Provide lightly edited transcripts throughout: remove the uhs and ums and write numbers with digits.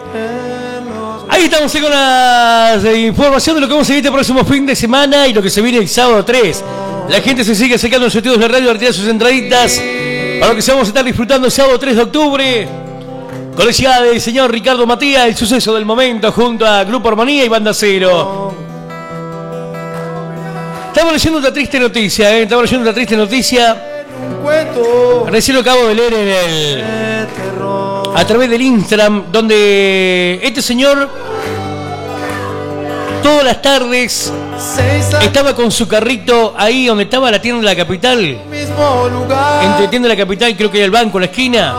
Ahí estamos con las información de lo que vamos a seguir este próximo fin de semana y lo que se viene el sábado 3. La gente se sigue acercando a los estudios de radio a retirar sus entraditas para lo que se vamos a estar disfrutando el sábado 3 de octubre. Con la llegada del señor Ricardo Matías, el suceso del momento junto a Grupo Armonía y Banda Cero. Estamos leyendo otra triste noticia, Recién lo acabo de leer a través del Instagram, donde este señor todas las tardes estaba con su carrito ahí donde estaba la tienda de la capital. Entre tienda de la capital, creo que hay el banco en la esquina.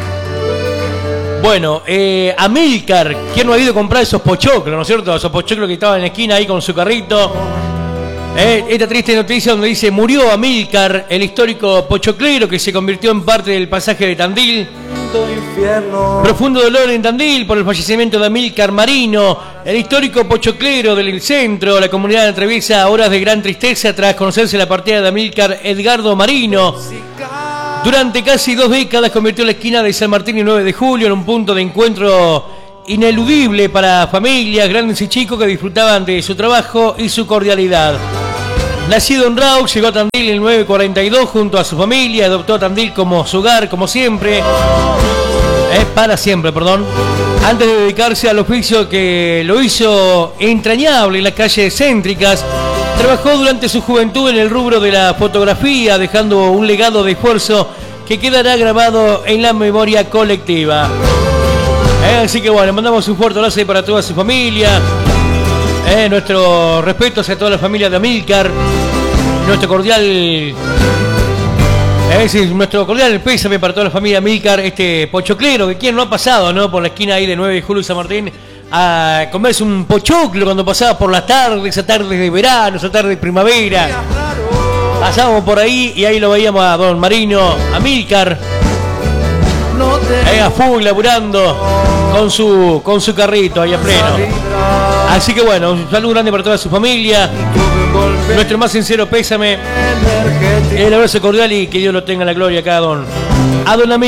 Bueno, Amílcar, ¿quién no ha ido a comprar esos pochoclos, no es cierto? Esos pochoclos que estaban en la esquina ahí con su carrito. Esta triste noticia donde dice: murió Amílcar, el histórico pochoclero que se convirtió en parte del pasaje de Tandil. Profundo dolor en Tandil por el fallecimiento de Amílcar Marino, el histórico pochoclero del centro. La comunidad atraviesa horas de gran tristeza tras conocerse la partida de Amílcar Edgardo Marino. Durante casi 2 décadas convirtió la esquina de San Martín y 9 de Julio en un punto de encuentro ineludible para familias, grandes y chicos que disfrutaban de su trabajo y su cordialidad. Nacido en Raux, llegó a Tandil en el 942 junto a su familia, adoptó a Tandil como su hogar, como siempre. Para siempre, perdón. Antes de dedicarse al oficio que lo hizo entrañable en las calles céntricas, trabajó durante su juventud en el rubro de la fotografía, dejando un legado de esfuerzo que quedará grabado en la memoria colectiva. Así que bueno, mandamos un fuerte abrazo para toda su familia. Nuestro respeto hacia toda la familia de Amílcar. Nuestro cordial pésame para toda la familia de Amílcar, este pochoclero, que quien no ha pasado, ¿no?, por la esquina ahí de 9 de Julio y San Martín a comerse un pochoclo cuando pasaba por las tardes, esa tarde de verano, esa tarde de primavera. Pasábamos por ahí y ahí lo veíamos a don Marino Amílcar a full laburando con su carrito ahí a pleno. Así que bueno, un saludo grande para toda su familia. Nuestro más sincero pésame. El abrazo cordial y que Dios lo tenga en la gloria acá a don Amílcar.